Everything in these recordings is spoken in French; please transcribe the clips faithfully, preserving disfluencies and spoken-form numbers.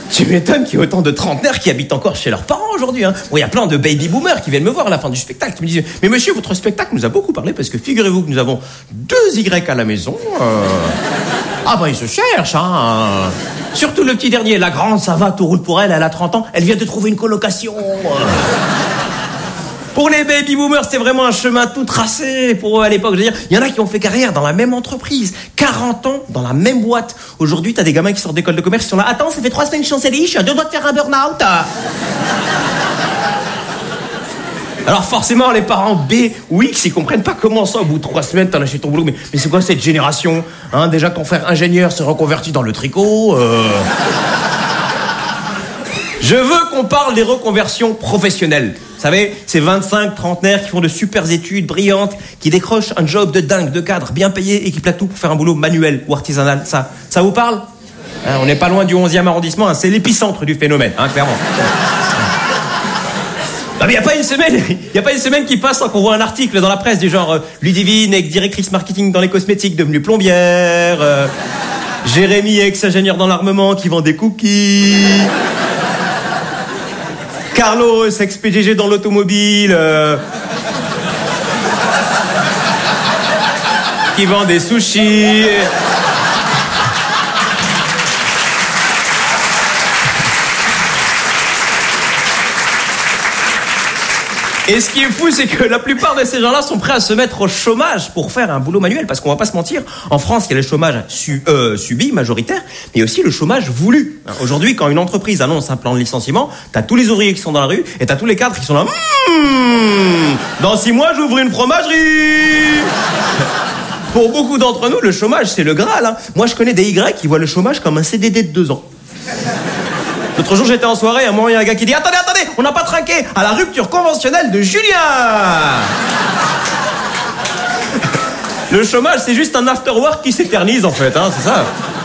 Tu m'étonnes qu'il y ait autant de trentenaires qui habitent encore chez leurs parents aujourd'hui. Hein. Bon, il y a plein de baby-boomers qui viennent me voir à la fin du spectacle, qui me disent « Mais monsieur, votre spectacle nous a beaucoup parlé parce que figurez-vous que nous avons deux Y à la maison. Euh... Ah ben, ils se cherchent, hein. Surtout le petit dernier. La grande, ça va, tout roule pour elle, elle a trente ans. Elle vient de trouver une colocation. Pour les baby-boomers, c'est vraiment un chemin tout tracé pour eux à l'époque. Je veux dire, il y en a qui ont fait carrière dans la même entreprise, quarante ans dans la même boîte. Aujourd'hui, t'as des gamins qui sortent d'école de commerce qui sont là. Attends, ça fait trois semaines que je suis en C D I, je suis à deux doigts de faire un burn-out. Alors forcément, les parents B ou X, ils comprennent pas comment ça, au bout de trois semaines, t'as lâché ton boulot. Mais, mais c'est quoi cette génération, hein? Déjà, ton frère ingénieur s'est reconverti dans le tricot. Euh... Je veux qu'on parle des reconversions professionnelles. Vous savez, ces vingt-cinq trentenaires qui font de super études brillantes, qui décrochent un job de dingue, de cadre, bien payé et qui plaquent tout pour faire un boulot manuel ou artisanal. Ça, ça vous parle? Hein, on n'est pas loin du onzième arrondissement, hein, c'est l'épicentre du phénomène, hein, clairement. Il n'y a pas une semaine, il y a pas une semaine qui passe sans qu'on voit un article dans la presse du genre euh, Ludivine, ex-directrice marketing dans les cosmétiques, devenue plombière. Euh, Jérémy, ex-ingénieur dans l'armement, qui vend des cookies. Carlos, ex-P D G dans l'automobile, euh, qui vend des sushis. Et ce qui est fou, c'est que la plupart de ces gens-là sont prêts à se mettre au chômage pour faire un boulot manuel. Parce qu'on va pas se mentir, en France, il y a le chômage su, euh, subi, majoritaire, mais aussi le chômage voulu. Aujourd'hui, quand une entreprise annonce un plan de licenciement, t'as tous les ouvriers qui sont dans la rue et t'as tous les cadres qui sont là. Mmh, dans six mois, j'ouvre une fromagerie. Pour beaucoup d'entre nous, le chômage, c'est le Graal. Hein. Moi, je connais des Y qui voient le chômage comme un C D D de deux ans. L'autre jour, j'étais en soirée, à un moment, il y a un gars qui dit « Attendez, attendez, on n'a pas trinqué à la rupture conventionnelle de Julien !» Le chômage, c'est juste un after-work qui s'éternise, en fait, hein, c'est ça.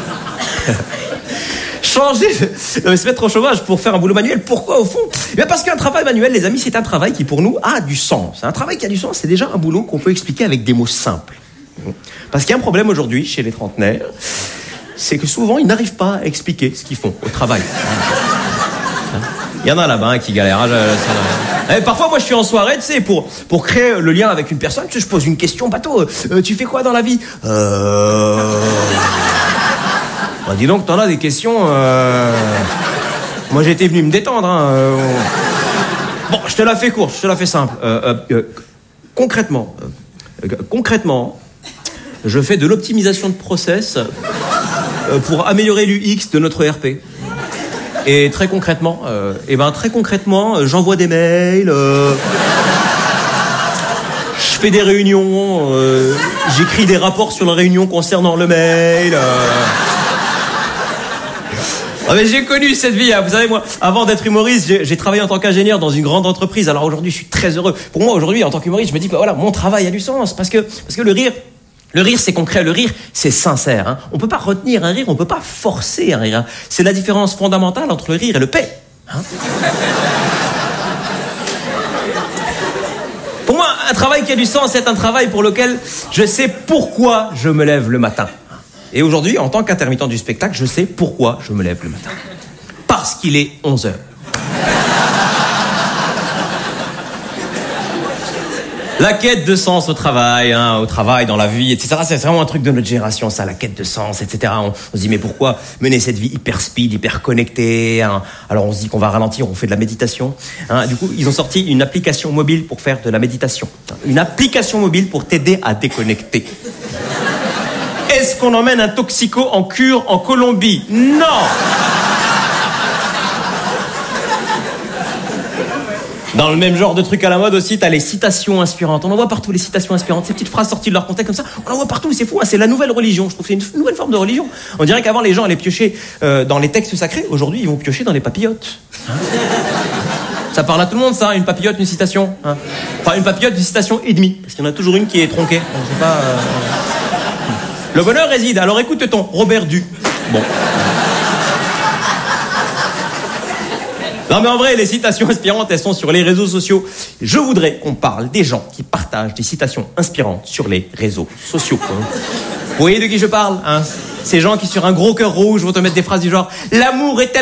Changer, euh, se mettre au chômage pour faire un boulot manuel, pourquoi, au fond? Eh bien, parce qu'un travail manuel, les amis, c'est un travail qui, pour nous, a du sens. Un travail qui a du sens, c'est déjà un boulot qu'on peut expliquer avec des mots simples. Parce qu'il y a un problème aujourd'hui, chez les trentenaires, c'est que souvent, ils n'arrivent pas à expliquer ce qu'ils font au travail. Il y en a là-bas hein, qui galèrent. Hein, je... Parfois, moi, je suis en soirée, tu sais, pour, pour créer le lien avec une personne, tu sais, je pose une question bateau. Euh, tu fais quoi dans la vie? Euh... Bah, dis donc, t'en as des questions. Euh... Moi, j'étais venu me détendre. Hein. Euh... Bon, je te la fais courte, je te la fais simple. Euh, euh, euh, concrètement, euh, concrètement, je fais de l'optimisation de process euh, pour améliorer l'U X de notre E R P. Et très concrètement, euh, et ben très concrètement, euh, j'envoie des mails, euh, je fais des réunions, euh, j'écris des rapports sur la réunion concernant le mail. Euh... Ah mais j'ai connu cette vie, hein. Vous savez, moi, avant d'être humoriste, j'ai, j'ai travaillé en tant qu'ingénieur dans une grande entreprise. Alors aujourd'hui, je suis très heureux. Pour moi, aujourd'hui, en tant qu'humoriste, je me dis que voilà, mon travail a du sens parce que parce que le rire. Le rire, c'est concret. Le rire, c'est sincère. Hein. On peut pas retenir un rire, on peut pas forcer un rire. Hein. C'est la différence fondamentale entre le rire et le paix. Hein. Pour moi, un travail qui a du sens, c'est un travail pour lequel je sais pourquoi je me lève le matin. Et aujourd'hui, en tant qu'intermittent du spectacle, je sais pourquoi je me lève le matin. Parce qu'il est onze heures. La quête de sens au travail, hein, au travail, dans la vie, et cetera. C'est vraiment un truc de notre génération, ça, la quête de sens, et cetera. On, on se dit, mais pourquoi mener cette vie hyper speed, hyper connectée, hein? Alors on se dit qu'on va ralentir, on fait de la méditation. Hein. Du coup, ils ont sorti une application mobile pour faire de la méditation. Une application mobile pour t'aider à déconnecter. Est-ce qu'on emmène un toxico en cure en Colombie? Non! Dans le même genre de truc à la mode aussi, t'as les citations inspirantes. On en voit partout, les citations inspirantes. Ces petites phrases sorties de leur contexte comme ça, on en voit partout, c'est fou. Hein, c'est la nouvelle religion. Je trouve que c'est une nouvelle forme de religion. On dirait qu'avant, les gens allaient piocher euh, dans les textes sacrés. Aujourd'hui, ils vont piocher dans les papillotes. Hein. Ça parle à tout le monde, ça, une papillote, une citation. Hein. Enfin, une papillote, une citation et demie. Parce qu'il y en a toujours une qui est tronquée. On sait pas... Euh... Le bonheur réside. Alors écoute-ton, Robert Du. Bon... Non mais en vrai, les citations inspirantes, elles sont sur les réseaux sociaux. Je voudrais qu'on parle des gens qui partagent des citations inspirantes sur les réseaux sociaux. Hein. Vous voyez de qui je parle, hein? Ces gens qui, sur un gros cœur rouge, vont te mettre des phrases du genre « L'amour est tellement... »